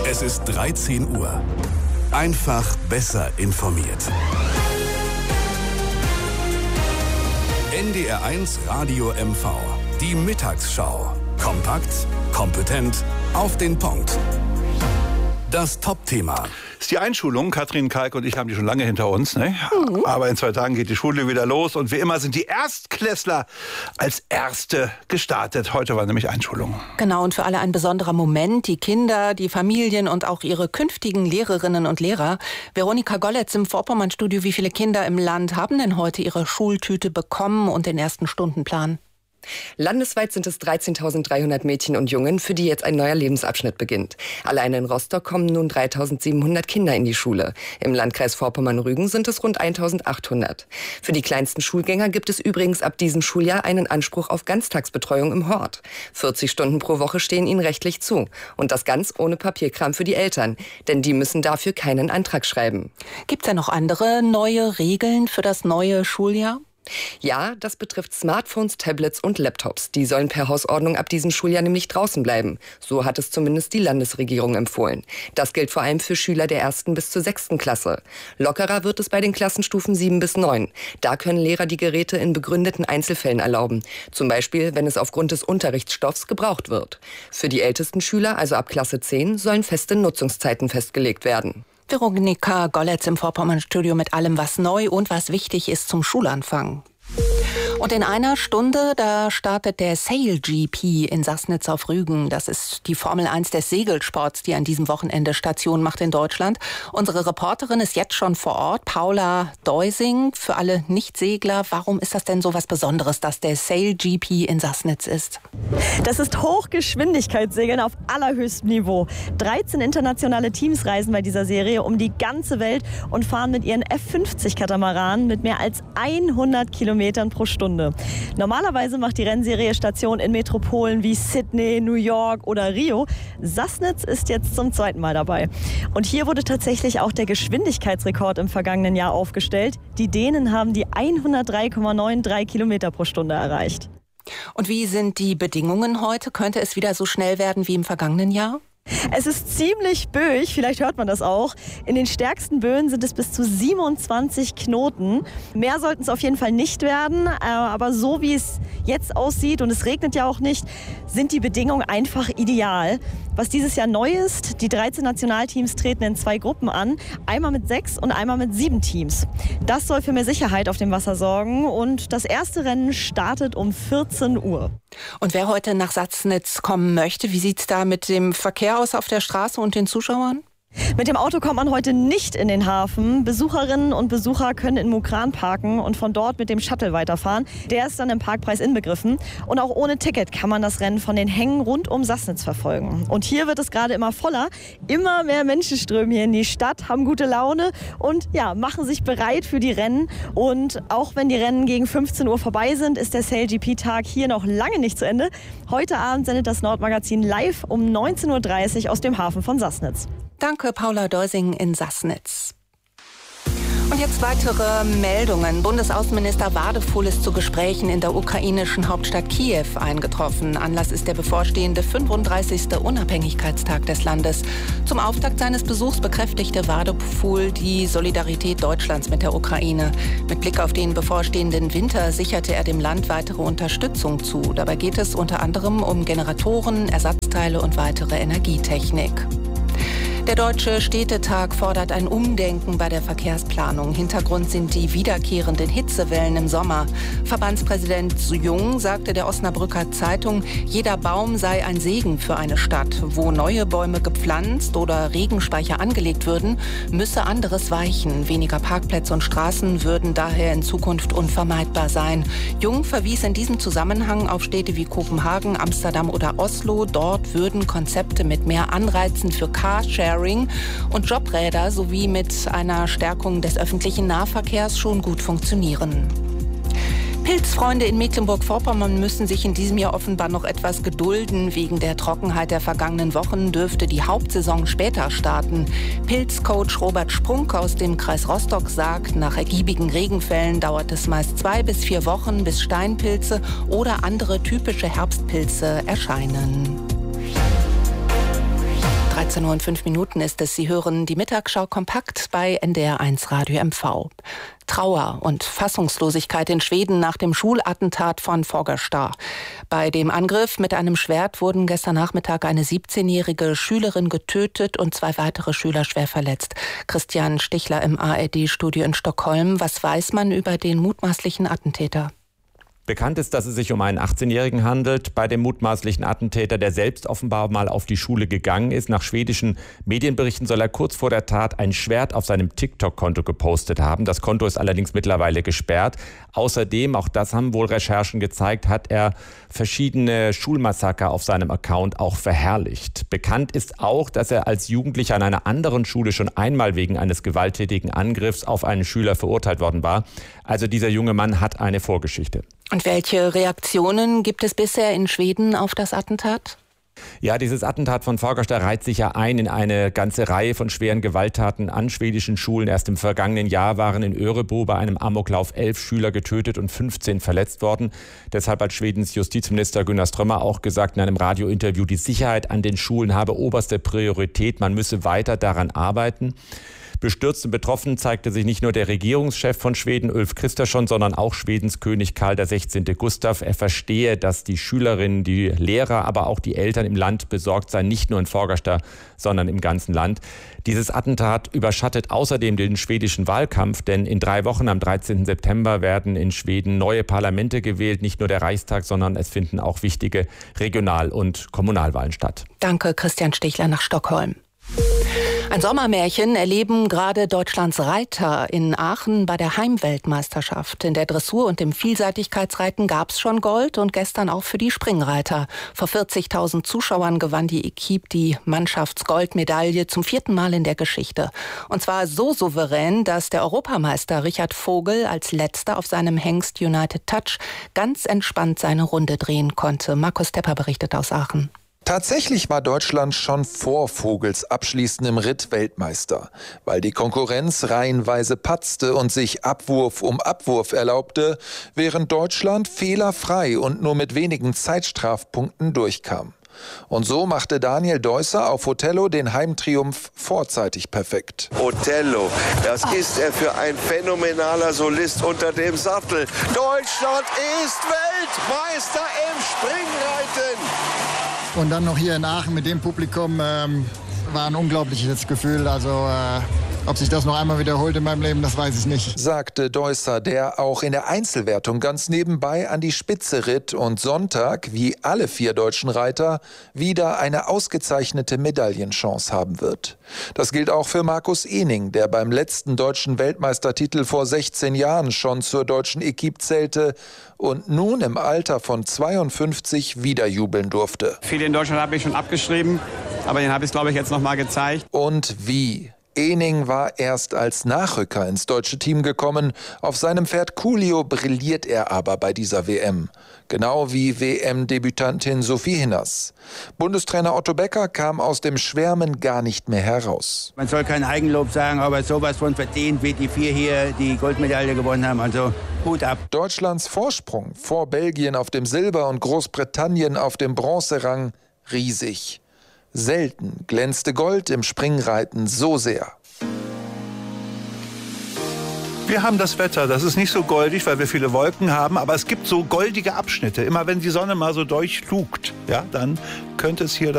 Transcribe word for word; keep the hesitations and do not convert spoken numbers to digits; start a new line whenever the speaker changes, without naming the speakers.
Es ist dreizehn Uhr. Einfach besser informiert. N D R eins Radio M V. Die Mittagsschau. Kompakt, kompetent, auf den Punkt. Das Top-Thema.
Ist die Einschulung. Katrin Kalk und ich haben die schon lange hinter uns. Ne? Mhm. Aber in zwei Tagen geht die Schule wieder los. Und wie immer sind die Erstklässler als Erste gestartet. Heute war nämlich Einschulung.
Genau, und für alle ein besonderer Moment. Die Kinder, die Familien und auch ihre künftigen Lehrerinnen und Lehrer. Veronika Golletz im Vorpommern-Studio. Wie viele Kinder im Land haben denn heute ihre Schultüte bekommen und den ersten Stundenplan?
Landesweit sind es dreizehntausenddreihundert Mädchen und Jungen, für die jetzt ein neuer Lebensabschnitt beginnt. Allein in Rostock kommen nun dreitausendsiebenhundert Kinder in die Schule. Im Landkreis Vorpommern-Rügen sind es rund eintausendachthundert. Für die kleinsten Schulgänger gibt es übrigens ab diesem Schuljahr einen Anspruch auf Ganztagsbetreuung im Hort. vierzig Stunden pro Woche stehen ihnen rechtlich zu. Und das ganz ohne Papierkram für die Eltern. Denn die müssen dafür keinen Antrag schreiben.
Gibt es ja noch andere neue Regeln für das neue Schuljahr?
Ja, das betrifft Smartphones, Tablets und Laptops. Die sollen per Hausordnung ab diesem Schuljahr nämlich draußen bleiben. So hat es zumindest die Landesregierung empfohlen. Das gilt vor allem für Schüler der ersten bis zur sechsten Klasse. Lockerer wird es bei den Klassenstufen sieben bis neun. Da können Lehrer die Geräte in begründeten Einzelfällen erlauben. Zum Beispiel, wenn es aufgrund des Unterrichtsstoffs gebraucht wird. Für die ältesten Schüler, also ab Klasse zehn, sollen feste Nutzungszeiten festgelegt werden.
Veronika Golletz im Vorpommern-Studio mit allem, was neu und was wichtig ist zum Schulanfang. Und in einer Stunde, da startet der Sail G P in Sassnitz auf Rügen. Das ist die Formel eins des Segelsports, die an diesem Wochenende Station macht in Deutschland. Unsere Reporterin ist jetzt schon vor Ort, Paula Deusing. Für alle Nichtsegler, warum ist das denn so was Besonderes, dass der Sail G P in Sassnitz ist?
Das ist Hochgeschwindigkeitssegeln auf allerhöchstem Niveau. dreizehn internationale Teams reisen bei dieser Serie um die ganze Welt und fahren mit ihren F fünfzig Katamaranen mit mehr als hundert Kilometern pro Stunde. Normalerweise macht die Rennserie Station in Metropolen wie Sydney, New York oder Rio. Sassnitz ist jetzt zum zweiten Mal dabei. Und hier wurde tatsächlich auch der Geschwindigkeitsrekord im vergangenen Jahr aufgestellt. Die Dänen haben die hundertdrei Komma dreiundneunzig Kilometer pro Stunde erreicht.
Und wie sind die Bedingungen heute? Könnte es wieder so schnell werden wie im vergangenen Jahr?
Es ist ziemlich böig, vielleicht hört man das auch. In den stärksten Böen sind es bis zu siebenundzwanzig Knoten. Mehr sollten es auf jeden Fall nicht werden, aber so wie es jetzt aussieht, und es regnet ja auch nicht, sind die Bedingungen einfach ideal. Was dieses Jahr neu ist, die dreizehn Nationalteams treten in zwei Gruppen an, einmal mit sechs und einmal mit sieben Teams. Das soll für mehr Sicherheit auf dem Wasser sorgen und das erste Rennen startet um vierzehn Uhr.
Und wer heute nach Sassnitz kommen möchte, wie sieht es da mit dem Verkehr aus auf der Straße und den Zuschauern?
Mit dem Auto kommt man heute nicht in den Hafen. Besucherinnen und Besucher können in Mukran parken und von dort mit dem Shuttle weiterfahren. Der ist dann im Parkpreis inbegriffen. Und auch ohne Ticket kann man das Rennen von den Hängen rund um Sassnitz verfolgen. Und hier wird es gerade immer voller. Immer mehr Menschen strömen hier in die Stadt, haben gute Laune und ja, machen sich bereit für die Rennen. Und auch wenn die Rennen gegen fünfzehn Uhr vorbei sind, ist der Sail G P-Tag hier noch lange nicht zu Ende. Heute Abend sendet das Nordmagazin live um neunzehn Uhr dreißig aus dem Hafen von Sassnitz.
Danke, Paula Deusing in Sassnitz. Und jetzt weitere Meldungen. Bundesaußenminister Wadefuhl ist zu Gesprächen in der ukrainischen Hauptstadt Kiew eingetroffen. Anlass ist der bevorstehende fünfunddreißigste Unabhängigkeitstag des Landes. Zum Auftakt seines Besuchs bekräftigte Wadefuhl die Solidarität Deutschlands mit der Ukraine. Mit Blick auf den bevorstehenden Winter sicherte er dem Land weitere Unterstützung zu. Dabei geht es unter anderem um Generatoren, Ersatzteile und weitere Energietechnik. Der Deutsche Städtetag fordert ein Umdenken bei der Verkehrsplanung. Hintergrund sind die wiederkehrenden Hitzewellen im Sommer. Verbandspräsident Jung sagte der Osnabrücker Zeitung, jeder Baum sei ein Segen für eine Stadt. Wo neue Bäume gepflanzt oder Regenspeicher angelegt würden, müsse anderes weichen. Weniger Parkplätze und Straßen würden daher in Zukunft unvermeidbar sein. Jung verwies in diesem Zusammenhang auf Städte wie Kopenhagen, Amsterdam oder Oslo. Dort würden Konzepte mit mehr Anreizen für Carsharing und Jobräder sowie mit einer Stärkung des öffentlichen Nahverkehrs schon gut funktionieren. Pilzfreunde in Mecklenburg-Vorpommern müssen sich in diesem Jahr offenbar noch etwas gedulden. Wegen der Trockenheit der vergangenen Wochen dürfte die Hauptsaison später starten. Pilzcoach Robert Sprunk aus dem Kreis Rostock sagt, nach ergiebigen Regenfällen dauert es meist zwei bis vier Wochen, bis Steinpilze oder andere typische Herbstpilze erscheinen. achtzehn Uhr und fünf Minuten ist es. Sie hören die Mittagsschau kompakt bei N D R eins Radio M V. Trauer und Fassungslosigkeit in Schweden nach dem Schulattentat von Fagersta. Bei dem Angriff mit einem Schwert wurden gestern Nachmittag eine siebzehnjährige Schülerin getötet und zwei weitere Schüler schwer verletzt. Christian Stichler im A R D-Studio in Stockholm. Was weiß man über den mutmaßlichen Attentäter?
Bekannt ist, dass es sich um einen achtzehnjährigen handelt. Bei dem mutmaßlichen Attentäter, der selbst offenbar mal auf die Schule gegangen ist. Nach schwedischen Medienberichten soll er kurz vor der Tat ein Schwert auf seinem TikTok-Konto gepostet haben. Das Konto ist allerdings mittlerweile gesperrt. Außerdem, auch das haben wohl Recherchen gezeigt, hat er verschiedene Schulmassaker auf seinem Account auch verherrlicht. Bekannt ist auch, dass er als Jugendlicher an einer anderen Schule schon einmal wegen eines gewalttätigen Angriffs auf einen Schüler verurteilt worden war. Also dieser junge Mann hat eine Vorgeschichte.
Und welche Reaktionen gibt es bisher in Schweden auf das Attentat?
Ja, dieses Attentat von Fagersta reiht sich ja ein in eine ganze Reihe von schweren Gewalttaten an schwedischen Schulen. Erst im vergangenen Jahr waren in Örebro bei einem Amoklauf elf Schüler getötet und fünfzehn verletzt worden. Deshalb hat Schwedens Justizminister Gunnar Strömmer auch gesagt in einem Radiointerview, die Sicherheit an den Schulen habe oberste Priorität. Man müsse weiter daran arbeiten. Bestürzt und betroffen zeigte sich nicht nur der Regierungschef von Schweden, Ulf Kristersson, sondern auch Schwedens König Karl der Sechzehnte. Gustav. Er verstehe, dass die Schülerinnen, die Lehrer, aber auch die Eltern im Land besorgt seien, nicht nur in Fagersta, sondern im ganzen Land. Dieses Attentat überschattet außerdem den schwedischen Wahlkampf, denn in drei Wochen am dreizehnten September werden in Schweden neue Parlamente gewählt, nicht nur der Reichstag, sondern es finden auch wichtige Regional- und Kommunalwahlen statt.
Danke, Christian Stichler nach Stockholm. Ein Sommermärchen erleben gerade Deutschlands Reiter in Aachen bei der Heimweltmeisterschaft. In der Dressur und im Vielseitigkeitsreiten gab es schon Gold und gestern auch für die Springreiter. Vor vierzigtausend Zuschauern gewann die Equipe die Mannschaftsgoldmedaille zum vierten Mal in der Geschichte. Und zwar so souverän, dass der Europameister Richard Vogel als Letzter auf seinem Hengst United Touch ganz entspannt seine Runde drehen konnte. Markus Tepper berichtet aus Aachen.
Tatsächlich war Deutschland schon vor Vogels abschließendem Ritt Weltmeister. Weil die Konkurrenz reihenweise patzte und sich Abwurf um Abwurf erlaubte, während Deutschland fehlerfrei und nur mit wenigen Zeitstrafpunkten durchkam. Und so machte Daniel Deusser auf Othello den Heimtriumph vorzeitig perfekt.
Othello, das ist er für ein phänomenaler Solist unter dem Sattel. Deutschland ist Weltmeister im Springreiten.
Und dann noch hier in Aachen mit dem Publikum ähm, war ein unglaubliches Gefühl. Also äh, ob sich das noch einmal wiederholt in meinem Leben, das weiß ich nicht.
Sagte Deusser, der auch in der Einzelwertung ganz nebenbei an die Spitze ritt und Sonntag, wie alle vier deutschen Reiter, wieder eine ausgezeichnete Medaillenchance haben wird. Das gilt auch für Markus Ehning, der beim letzten deutschen Weltmeistertitel vor sechzehn Jahren schon zur deutschen Equipe zählte und nun im Alter von zweiundfünfzig wieder jubeln durfte.
Viele in Deutschland habe ich schon abgeschrieben, aber den habe ich, glaube ich, jetzt noch mal gezeigt.
Und wie? Ehning war erst als Nachrücker ins deutsche Team gekommen. Auf seinem Pferd Coolio brilliert er aber bei dieser W M. Genau wie W M-Debütantin Sophie Hinners. Bundestrainer Otto Becker kam aus dem Schwärmen gar nicht mehr heraus.
Man soll kein Eigenlob sagen, aber sowas von verdient, wie die vier hier die Goldmedaille gewonnen haben. Also Hut ab.
Deutschlands Vorsprung vor Belgien auf dem Silber- und Großbritannien auf dem Bronzerang riesig. Selten glänzte Gold im Springreiten so sehr.
Wir haben das Wetter, das ist nicht so goldig, weil wir viele Wolken haben, aber es gibt so goldige Abschnitte. Immer wenn die Sonne mal so durchlugt, ja, dann könnte es hier